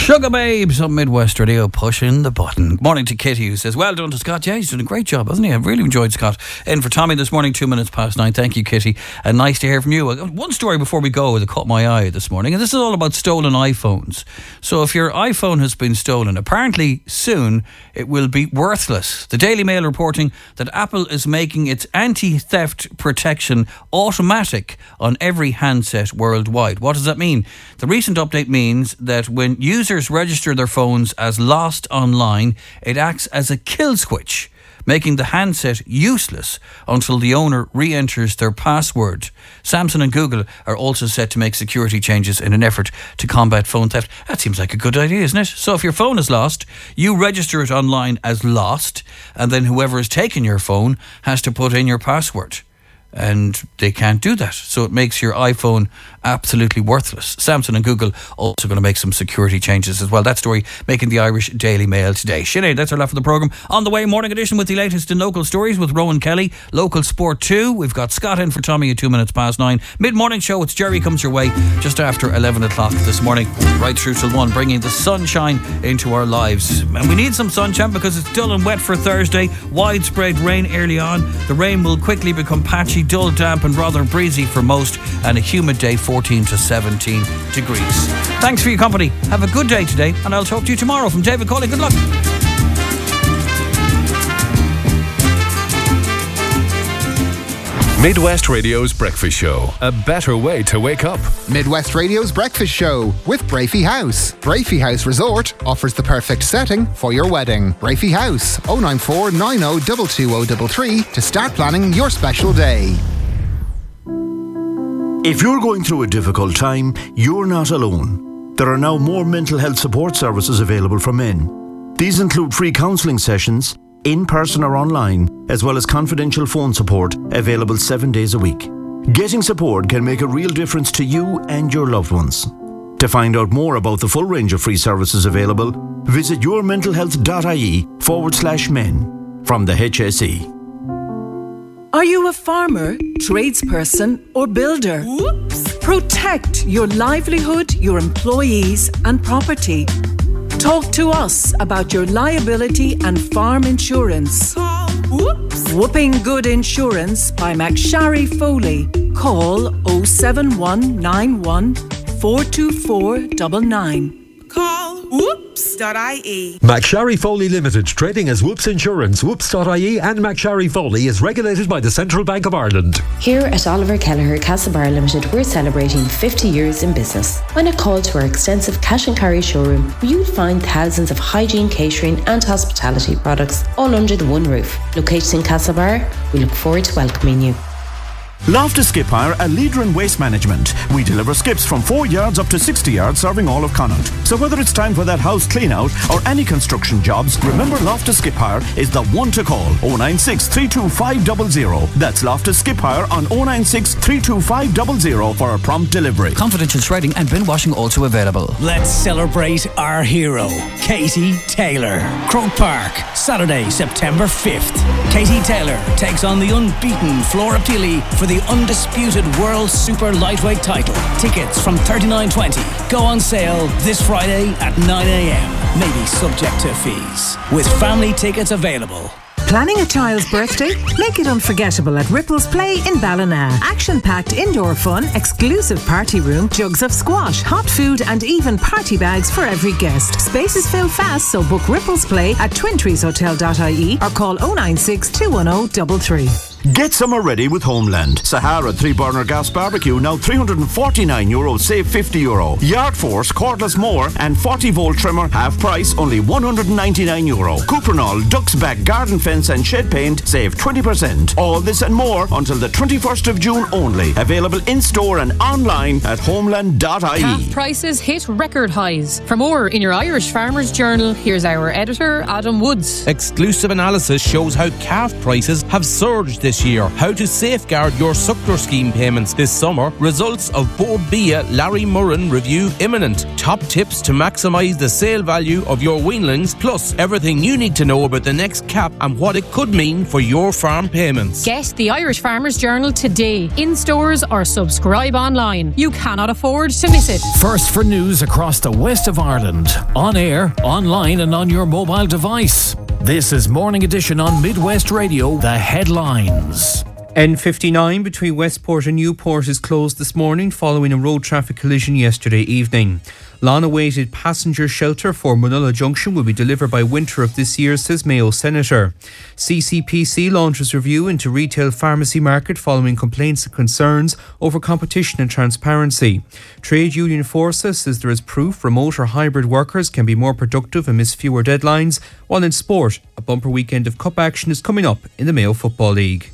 Sugar Babes on Midwest Radio, pushing the button. Good morning to Kitty, who says, well done to Scott. Yeah, he's doing a great job, hasn't he? I've really enjoyed Scott. In for Tommy this morning, 9:02. Thank you, Kitty. And nice to hear from you. One story before we go that caught my eye this morning, and this is all about stolen iPhones. So if your iPhone has been stolen, apparently soon it will be worthless. The Daily Mail reporting that Apple is making its anti-theft protection automatic on every handset worldwide. What does that mean? The recent update means that when users register their phones as lost online, it acts as a kill switch, making the handset useless until the owner re-enters their password. Samsung and Google are also set to make security changes in an effort to combat phone theft. That seems like a good idea, isn't it? So if your phone is lost, you register it online as lost, and then whoever has taken your phone has to put in your password. And they can't do that. So it makes your iPhone absolutely worthless. Samsung and Google also going to make some security changes as well. That story making the Irish Daily Mail today. Sinead, that's our left for the programme. On the way, morning edition with the latest in local stories with Rowan Kelly. Local Sport 2. We've got Scott in for Tommy at 9:02. Mid-morning show, it's Jerry comes your way just after 11 o'clock this morning. Right through till 1, bringing the sunshine into our lives. And we need some sunshine because it's dull and wet for Thursday. Widespread rain early on. The rain will quickly become patchy, dull, damp and rather breezy for most, and a humid day, 14 to 17 degrees. Thanks for your company. Have a good day today, and I'll talk to you tomorrow. From David Cawley, good luck. Midwest Radio's Breakfast Show. A better way to wake up. Midwest Radio's Breakfast Show with Brafey House. Brafey House Resort offers the perfect setting for your wedding. Brafey House, 094 90 22033 to start planning your special day. If you're going through a difficult time, you're not alone. There are now more mental health support services available for men. These include free counselling sessions, in-person or online, as well as confidential phone support available 7 days a week. Getting support can make a real difference to you and your loved ones. To find out more about the full range of free services available, visit yourmentalhealth.ie/men from the HSE. Are you a farmer, tradesperson or builder? Whoops! Protect your livelihood, your employees and property. Talk to us about your liability and farm insurance. Whoops! Whooping Good Insurance by McSharry Foley. Call 07191 42499. Call whoops.ie. McSharry Foley Limited, trading as Whoops Insurance. Whoops.ie and McSharry Foley is regulated by the Central Bank of Ireland. Here at Oliver Kelleher Castlebar Limited, we're celebrating 50 years in business. When a call to our extensive cash and carry showroom, where you'll find thousands of hygiene, catering and hospitality products all under the one roof. Located in Castlebar, we look forward to welcoming you. Loftus Skip Hire, a leader in waste management. We deliver skips from 4 yards up to 60 yards, serving all of Connaught. So whether it's time for that house clean out or any construction jobs, remember Loftus Skip Hire is the one to call. 096 325 00. That's Loftus Skip Hire on 096 325 00 for a prompt delivery. Confidential shredding and bin washing also available. Let's celebrate our hero, Katie Taylor. Croke Park, Saturday, September 5th. Katie Taylor takes on the unbeaten Flora Peely for the undisputed World Super Lightweight title. Tickets from $39.20 go on sale this Friday at 9 a.m. Maybe subject to fees. With family tickets available. Planning a child's birthday? Make it unforgettable at Ripples Play in Ballina. Action-packed indoor fun, exclusive party room, jugs of squash, hot food and even party bags for every guest. Spaces fill fast, so book Ripples Play at twintreeshotel.ie or call 096 210 33. Get summer ready with Homeland. Sahara 3-burner gas barbecue now €349, save €50. Yard Force cordless mower and 40-volt trimmer half price, only €199. Cuprinol Ducks Back garden fence and shed paint, save 20%. All this and more until the 21st of June only. Available in store and online at homeland.ie. Calf prices hit record highs. For more in your Irish Farmers Journal, here's our editor Adam Woods. Exclusive analysis shows how calf prices have surged this this year. How to safeguard your Suckler scheme payments this summer. Results of Board BIA Larry Murren review imminent. Top tips to maximise the sale value of your weanlings, plus everything you need to know about the next cap and what it could mean for your farm payments. Get the Irish Farmers Journal today, in stores or subscribe online. You cannot afford to miss it. First for news across the west of Ireland, on air, online and on your mobile device. This is Morning Edition on Midwest Radio, the headlines. N59 between Westport and Newport is closed this morning following a road traffic collision yesterday evening. Long-awaited passenger shelter for Munulla Junction will be delivered by winter of this year, says Mayo Senator. CCPC launches review into retail pharmacy market following complaints and concerns over competition and transparency. Trade Union Forza says there is proof remote or hybrid workers can be more productive and miss fewer deadlines, while in sport, a bumper weekend of cup action is coming up in the Mayo Football League.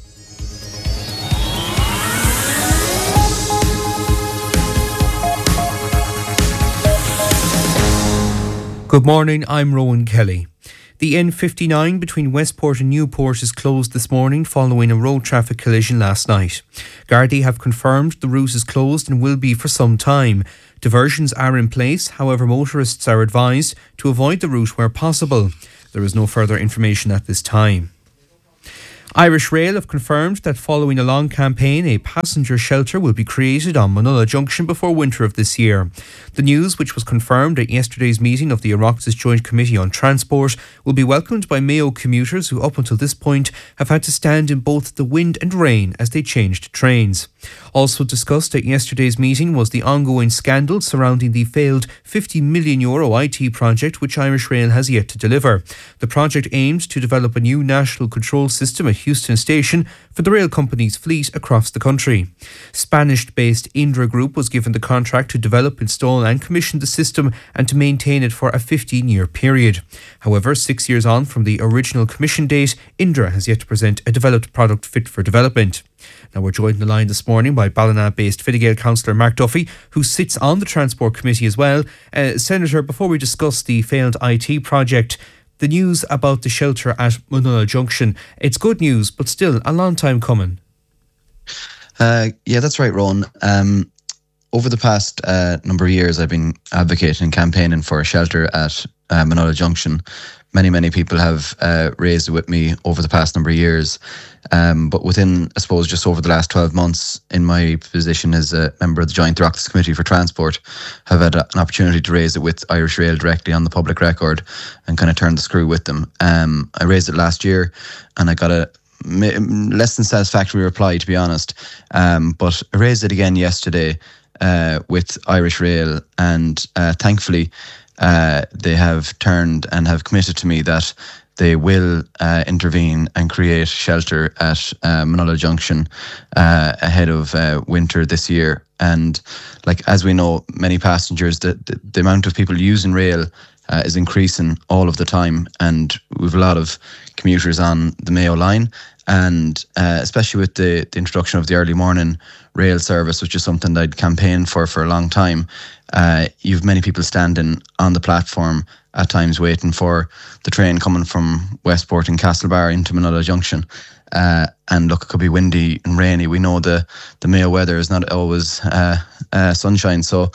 Good morning, I'm Rowan Kelly. The N59 between Westport and Newport is closed this morning following a road traffic collision last night. Gardaí have confirmed the route is closed and will be for some time. Diversions are in place, however motorists are advised to avoid the route where possible. There is no further information at this time. Irish Rail have confirmed that following a long campaign, a passenger shelter will be created on Munulla Junction before winter of this year. The news, which was confirmed at yesterday's meeting of the Oireachtas Joint Committee on Transport, will be welcomed by Mayo commuters who up until this point have had to stand in both the wind and rain as they changed trains. Also discussed at yesterday's meeting was the ongoing scandal surrounding the failed €50 million IT project which Irish Rail has yet to deliver. The project aims to develop a new national control system at Houston Station for the rail company's fleet across the country. Spanish-based Indra Group was given the contract to develop, install and commission the system and to maintain it for a 15-year period. However, 6 years on from the original commission date, Indra has yet to present a developed product fit for development. Now we're joined on the line this morning by Ballina-based Fine Gael councillor Mark Duffy, who sits on the Transport Committee as well. Senator, before we discuss the failed IT project, the news about the shelter at Munulla Junction, it's good news, but still a long time coming. Yeah, that's right, Ron. Over the past number of years, I've been advocating and campaigning for a shelter at Munulla Junction. Many people have raised it with me over the past number of years. But within, I suppose, just over the last 12 months, in my position as a member of the Joint Oireachtas Committee for Transport, have had an opportunity to raise it with Irish Rail directly on the public record and kind of turn the screw with them. I raised it last year and I got a less than satisfactory reply, to be honest. But I raised it again yesterday with Irish Rail, and thankfully they have turned and have committed to me that they will intervene and create shelter at Munulla Junction ahead of winter this year. And like, as we know, many passengers, the amount of people using rail is increasing all of the time, and we've a lot of commuters on the Mayo line, and especially with the introduction of the early morning rail service, which is something that I'd campaigned for a long time. You've many people standing on the platform at times waiting for the train coming from Westport and Castlebar into Munulla Junction. And look, it could be windy and rainy. We know the Mayo weather is not always sunshine. So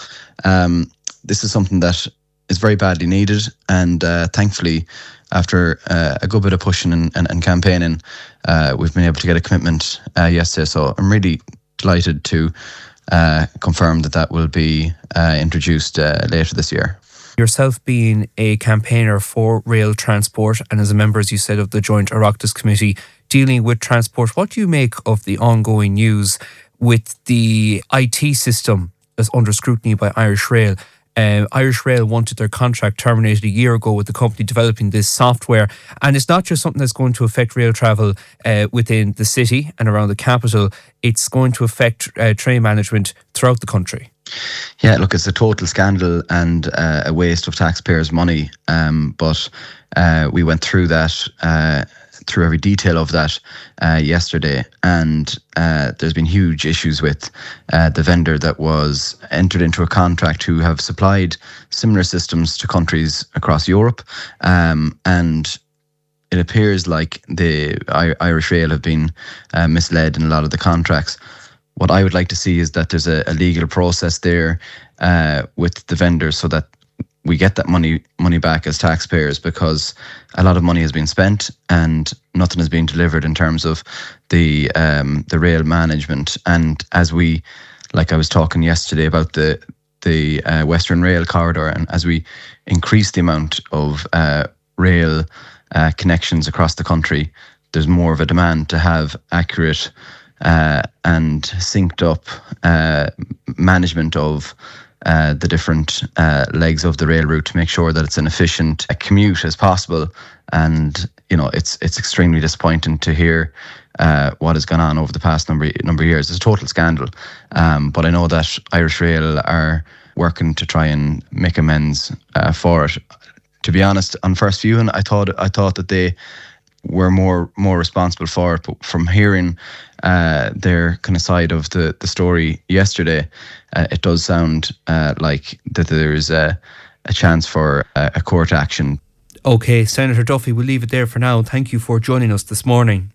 this is something that is very badly needed. And thankfully, after a good bit of pushing and campaigning, we've been able to get a commitment yesterday. So I'm really delighted to confirm that will be introduced later this year. Yourself being a campaigner for rail transport and as a member, as you said, of the Joint Oireachtas Committee dealing with transport, what do you make of the ongoing news with the IT system that's under scrutiny by Irish Rail? Irish Rail wanted their contract terminated a year ago with the company developing this software, and it's not just something that's going to affect rail travel within the city and around the capital, it's going to affect train management throughout the country. Yeah, look, it's a total scandal and a waste of taxpayers' money, but we went through that, through every detail of that yesterday, and there's been huge issues with the vendor that was entered into a contract who have supplied similar systems to countries across Europe, and it appears like the Irish Rail have been misled in a lot of the contracts. What I would like to see is that there's a legal process there with the vendors so that we get that money back as taxpayers, because a lot of money has been spent and nothing has been delivered in terms of the rail management. And as we, like I was talking yesterday about the Western Rail corridor, and as we increase the amount of rail connections across the country, there's more of a demand to have accurate and synced up management of the different legs of the rail route to make sure that it's an efficient commute as possible. And it's extremely disappointing to hear what has gone on over the past number of years. It's a total scandal. But I know that Irish Rail are working to try and make amends for it. To be honest, on first viewing, I thought that they were more responsible for it. But from hearing their kind of side of the story yesterday, it does sound like that there's a chance for a court action. OK, Senator Duffy, we'll leave it there for now. Thank you for joining us this morning.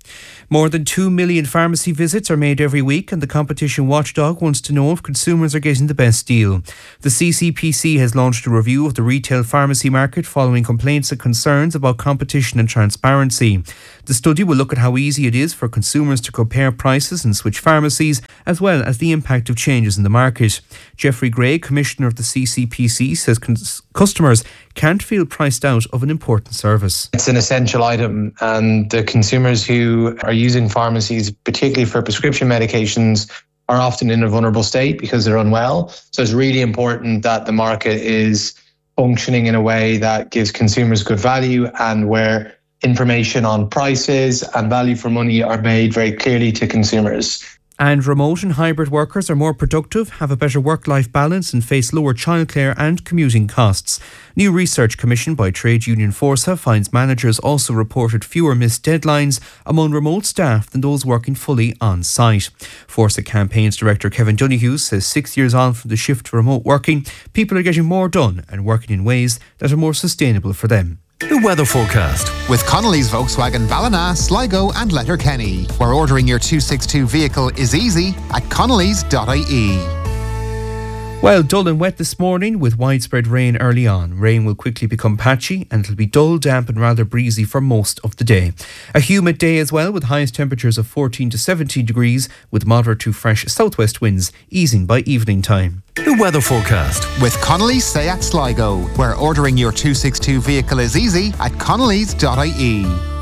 More than 2 million pharmacy visits are made every week, and the competition watchdog wants to know if consumers are getting the best deal. The CCPC has launched a review of the retail pharmacy market following complaints and concerns about competition and transparency. The study will look at how easy it is for consumers to compare prices and switch pharmacies, as well as the impact of changes in the market. Jeffrey Gray, Commissioner of the CCPC, says customers can't feel priced out of an important service. It's an essential item, and the consumers who are using pharmacies, particularly for prescription medications, are often in a vulnerable state because they're unwell. So it's really important that the market is functioning in a way that gives consumers good value, and where information on prices and value for money are made very clearly to consumers. And remote and hybrid workers are more productive, have a better work-life balance and face lower childcare and commuting costs. New research commissioned by trade union Forsa finds managers also reported fewer missed deadlines among remote staff than those working fully on site. Forsa Campaigns Director Kevin Donoghue says 6 years on from the shift to remote working, people are getting more done and working in ways that are more sustainable for them. The weather forecast with Connolly's Volkswagen Ballina, Sligo and Letterkenny, where ordering your 262 vehicle is easy at connolly's.ie. Well, dull and wet this morning with widespread rain early on. Rain will quickly become patchy and it'll be dull, damp and rather breezy for most of the day. A humid day as well, with highest temperatures of 14 to 17 degrees with moderate to fresh southwest winds, easing by evening time. The weather forecast with Connolly's Seat Sligo, where ordering your 262 vehicle is easy at connolly's.ie.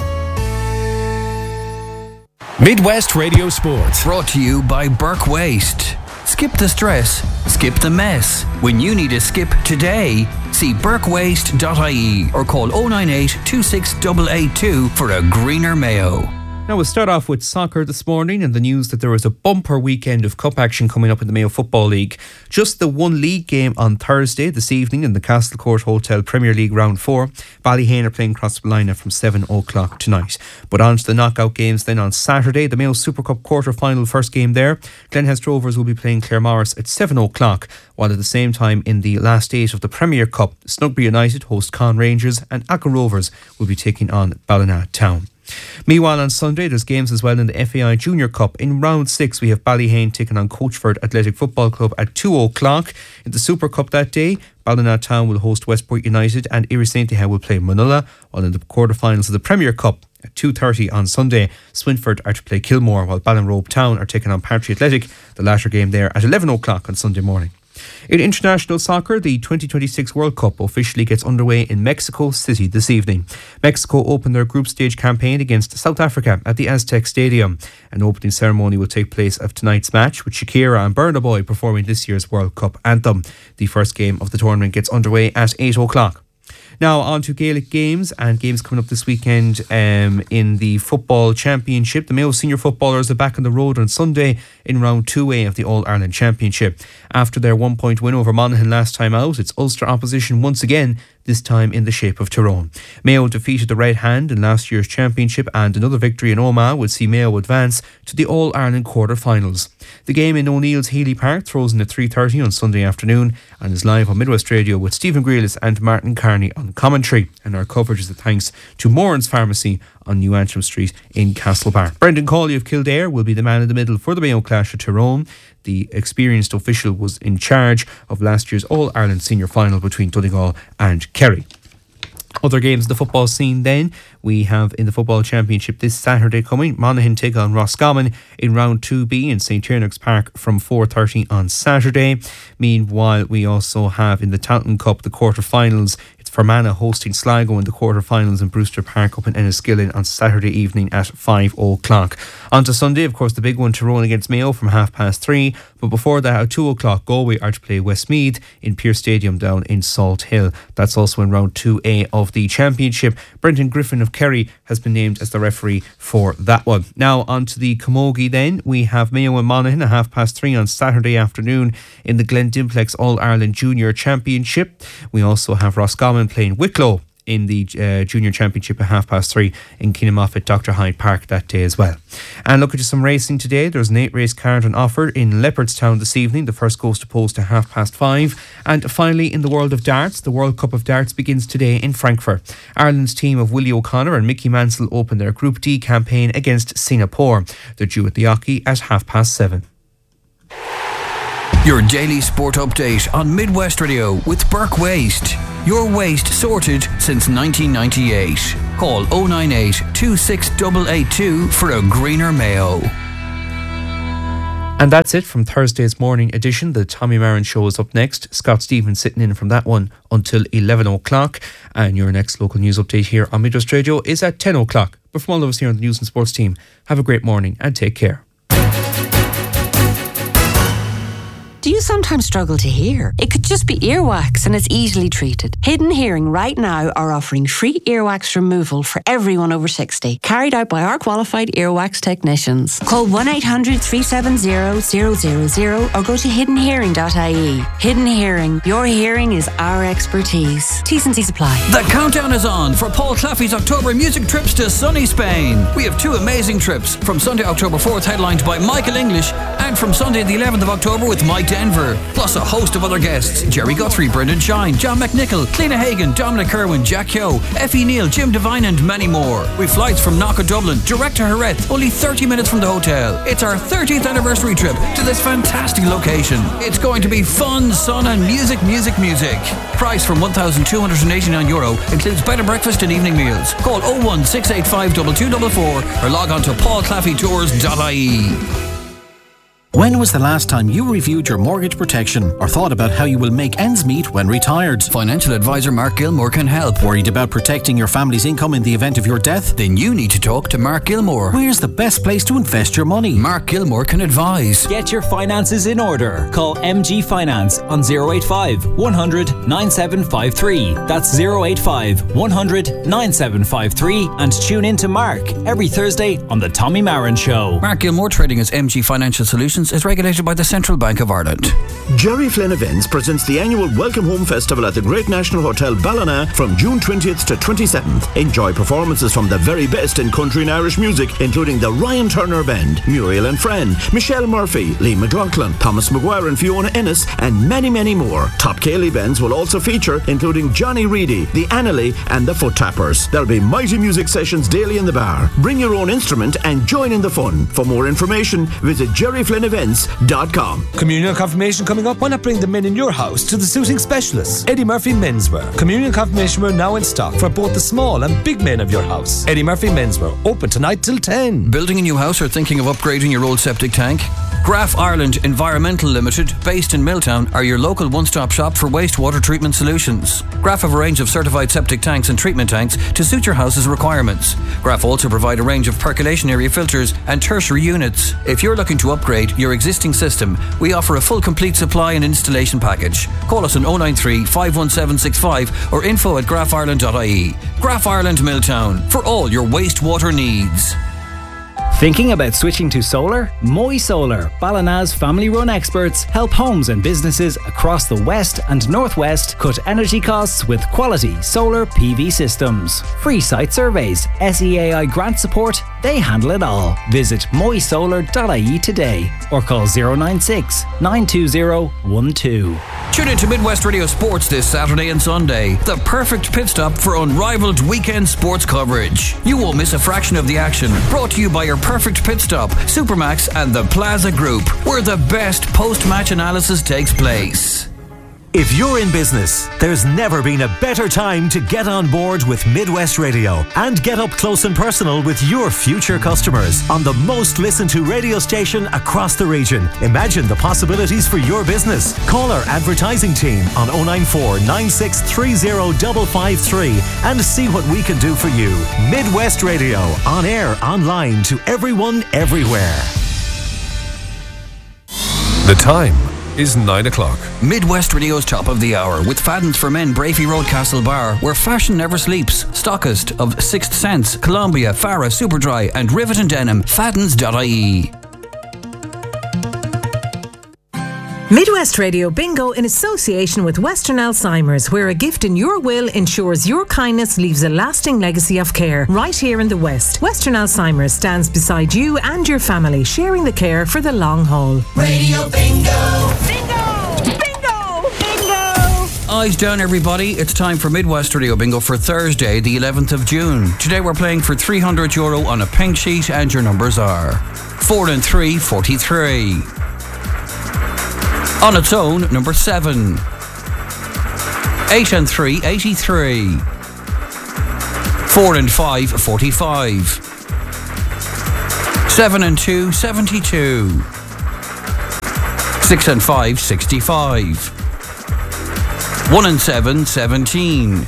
Midwest Radio Sports, brought to you by Burke Waste. Skip the stress, skip the mess. When you need a skip today, see burkewaste.ie or call 098 26882 for a greener Mayo. Now we'll start off with soccer this morning and the news that there is a bumper weekend of cup action coming up in the Mayo Football League. Just the one league game on Thursday this evening in the Castlecourt Hotel Premier League Round 4. Ballyghain are playing Crossmolina from 7 o'clock tonight. But on to the knockout games then on Saturday. The Mayo Super Cup quarter-final first game there. Glenhest Rovers will be playing Claremorris at 7 o'clock, while at the same time in the last 8 of the Premier Cup, Snugby United host Con Rangers and Achill Rovers will be taking on Ballina Town. Meanwhile, on Sunday, there's games as well in the FAI Junior Cup. In round 6, we have Ballyghain taking on Coachford Athletic Football Club at 2 o'clock. In the Super Cup that day, Ballina Town will host Westport United and Iri St. will play Manila, while in the quarterfinals of the Premier Cup at 2:30 on Sunday, Swinford are to play Kilmore, while Ballinrobe Town are taking on Partry Athletic, the latter game there at 11 o'clock on Sunday morning. In international soccer, the 2026 World Cup officially gets underway in Mexico City this evening. Mexico opened their group stage campaign against South Africa at the Aztec Stadium. An opening ceremony will take place of tonight's match, with Shakira and Burna Boy performing this year's World Cup anthem. The first game of the tournament gets underway at 8 o'clock. Now on to Gaelic games and games coming up this weekend in the Football Championship. The Mayo senior footballers are back on the road on Sunday in round 2A of the All-Ireland Championship. After their 1-point win over Monaghan last time out, it's Ulster opposition once again this time in the shape of Tyrone. Mayo defeated the Red Hand in last year's championship, and another victory in Omagh would see Mayo advance to the All-Ireland quarter-finals. The game in O'Neill's Healy Park throws in at 3:30 on Sunday afternoon and is live on Midwest Radio with Stephen Grealis and Martin Carney on commentary. And our coverage is a thanks to Moran's Pharmacy on New Antrim Street in Castlebar. Brendan Cawley of Kildare will be the man in the middle for the Mayo clash at Tyrone. The experienced official was in charge of last year's All-Ireland senior final between Donegal and Kerry. Other games in the football scene then, we have in the football championship this Saturday coming, Monaghan take on Roscommon in round 2B in St. Tiernack's Park from 4:30 on Saturday. Meanwhile, we also have in the Taunton Cup the quarter-finals. It's Fermanagh hosting Sligo in the quarter-finals in Brewster Park up in Enniskillen on Saturday evening at 5:00. On to Sunday, of course, the big one, Tyrone against Mayo from 3:30. But before that, at 2:00, Galway are to play Westmeath in Pearse Stadium down in Salt Hill. That's also in round 2A of the championship. Brendan Griffin of Kerry has been named as the referee for that one. Now on to the Camogie then. We have Mayo and Monaghan at 3:30 on Saturday afternoon in the Glendimplex All-Ireland Junior Championship. We also have Roscommon playing Wicklow in the Junior Championship at 3:30 in Keenamoff at Dr. Hyde Park that day as well. And look at some racing today. There's an 8-race card on offer in Leopardstown this evening. The first goes to post at 5:30. And finally, in the world of darts, the World Cup of Darts begins today in Frankfurt. Ireland's team of Willie O'Connor and Mickey Mansell open their Group D campaign against Singapore. They're due at the Oche at 7:30. Your daily sport update on Midwest Radio with Burke Waste. Your waste sorted since 1998. Call 098 26882 for a greener Mayo. And that's it from Thursday's morning edition. The Tommy Marin Show is up next. Scott Stevens sitting in from that one until 11:00. And your next local news update here on Midwest Radio is at 10:00. But from all of us here on the News and Sports team, have a great morning and take care. Do you sometimes struggle to hear? It could just be earwax and it's easily treated. Hidden Hearing right now are offering free earwax removal for everyone over 60, carried out by our qualified earwax technicians. Call 1-800-370-000 or go to hiddenhearing.ie. Hidden Hearing, your hearing is our expertise. T&Cs apply. The countdown is on for Paul Claffey's October music trips to sunny Spain. We have two amazing trips, from Sunday, October 4th, headlined by Michael English, and from Sunday the 11th of October with Mike Denver, plus a host of other guests: Jerry Guthrie, Brendan Shine, John McNichol, Cliona Hagan, Dominic Kerwin, Jack Yo, Effie Neal, Jim Devine and many more. With flights from Knock of Dublin direct to Jerez, only 30 minutes from the hotel. It's our 30th anniversary trip to this fantastic location. It's going to be fun, sun and music. Price from €1,289, includes bed and breakfast and evening meals. Call 01685 2244 or log on to paulclaffeytours.ie. When was the last time you reviewed your mortgage protection or thought about how you will make ends meet when retired? Financial advisor Mark Gilmore can help. Worried about protecting your family's income in the event of your death? Then you need to talk to Mark Gilmore. Where's the best place to invest your money? Mark Gilmore can advise. Get your finances in order. Call MG Finance on 085 100 9753. That's 085 100 9753. And tune in to Mark every Thursday on The Tommy Marin Show. Mark Gilmore, trading as MG Financial Solutions, is regulated by the Central Bank of Ireland. Jerry Flynn Events presents the annual Welcome Home Festival at the Great National Hotel Ballina from June 20th to 27th. Enjoy performances from the very best in country and Irish music, including the Ryan Turner Band, Muriel and Friend, Michelle Murphy, Lee McLaughlin, Thomas Maguire and Fiona Ennis, and many, many more. Top Cayley bands will also feature, including Johnny Reedy, the Annalee and the Foot Tappers. There'll be mighty music sessions daily in the bar. Bring your own instrument and join in the fun. For more information, visit jerryflynnevents.com. Communion confirmation coming up. Why not bring the men in your house to the suiting specialists, Eddie Murphy Menswear. Communion confirmation wear now in stock for both the small and big men of your house. Eddie Murphy Menswear, open tonight till 10. Building a new house or thinking of upgrading your old septic tank? Graf Ireland Environmental Limited, based in Milltown, are your local one-stop shop for wastewater treatment solutions. Graf have a range of certified septic tanks and treatment tanks to suit your house's requirements. Graf also provide a range of percolation area filters and tertiary units. If you're looking to upgrade your existing system, we offer a full complete supply and installation package. Call us on 093 51765 or info@grafireland.ie. Graf Ireland Milltown, for all your wastewater needs. Thinking about switching to solar? Moy Solar, Ballina's family-run experts, help homes and businesses across the West and Northwest cut energy costs with quality solar PV systems. Free site surveys, SEAI grant support, they handle it all. Visit moysolar.ie today or call 096 920 12. Tune in to Midwest Radio Sports this Saturday and Sunday. The perfect pit stop for unrivaled weekend sports coverage. You won't miss a fraction of the action. Brought to you by your Perfect Pit Stop, Supermax and the Plaza Group, where the best post-match analysis takes place. If you're in business, there's never been a better time to get on board with Midwest Radio and get up close and personal with your future customers on the most listened to radio station across the region. Imagine the possibilities for your business. Call our advertising team on 094 9630 553 and see what we can do for you. Midwest Radio, on air, online, to everyone, everywhere. The time is 9 o'clock. Midwest Radio's Top of the Hour with Fadden's for Men, Brafey Road, Castle Bar, where fashion never sleeps. Stockist of Sixth Sense, Columbia, Farah, Superdry and Rivet and Denim. Faddens.ie. Midwest Radio Bingo in association with Western Alzheimer's, where a gift in your will ensures your kindness leaves a lasting legacy of care. Right here in the West, Western Alzheimer's stands beside you and your family, sharing the care for the long haul. Radio Bingo! Bingo! Bingo! Bingo! Eyes down, everybody. It's time for Midwest Radio Bingo for Thursday, the 11th of June. Today we're playing for €300 on a pink sheet, and your numbers are 4 and 3, 43. On its own, number 7. 8 and 3, 83. 4 and 5, 45. 7 and 2, 72. 6 and 5, 65. 1 and 7, 17.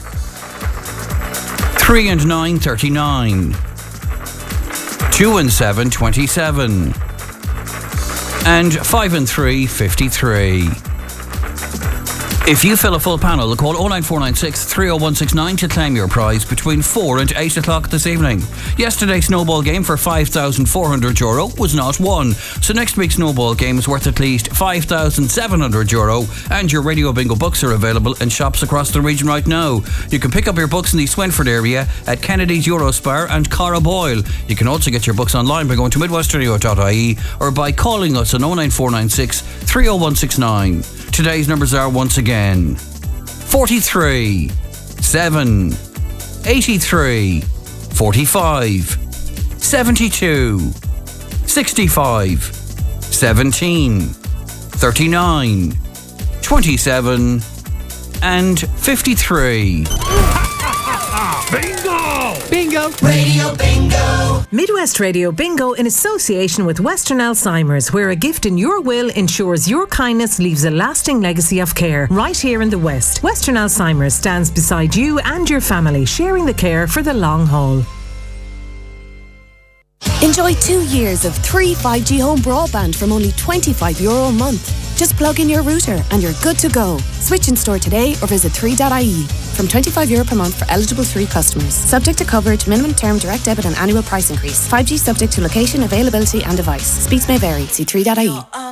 3 and 9, 39. 2 and 7, 27. And 5 and 3, 53. If you fill a full panel, call 09496 30169 to claim your prize between 4 and 8 o'clock this evening. Yesterday's snowball game for €5,400 was not won, so next week's snowball game is worth at least €5,700, and your Radio Bingo books are available in shops across the region right now. You can pick up your books in the Swinford area at Kennedy's Eurospar and Cara Boyle. You can also get your books online by going to midwestradio.ie or by calling us on 09496 30169. Today's numbers are once again 43, 7, 83, 45, 72, 65, 17, 39, 27 and 53. Bingo! Bingo! Radio Bingo! Midwest Radio Bingo in association with Western Alzheimer's, where a gift in your will ensures your kindness leaves a lasting legacy of care. Right here in the West, Western Alzheimer's stands beside you and your family, sharing the care for the long haul. Enjoy 2 years of 3 5G home broadband from only €25 a month. Just plug in your router and you're good to go. Switch in store today or visit 3.ie. From €25 per month for eligible 3 customers. Subject to coverage, minimum term, direct debit and annual price increase. 5G subject to location, availability and device. Speeds may vary. See 3.ie.